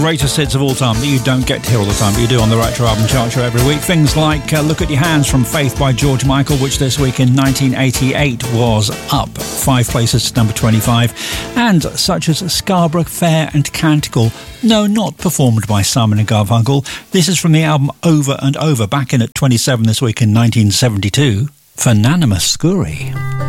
greatest hits of all time that you don't get to hear all the time, but you do on the Retro Album Chart Show every week. Things like Look at Your Hands from Faith by George Michael, which this week in 1988 was up 5 places to number 25, and such as Scarborough Fair and Canticle, no, not performed by Simon and Garfunkel. This is from the album Over and Over, back in at 27 this week in 1972, for Nana Mouskouri.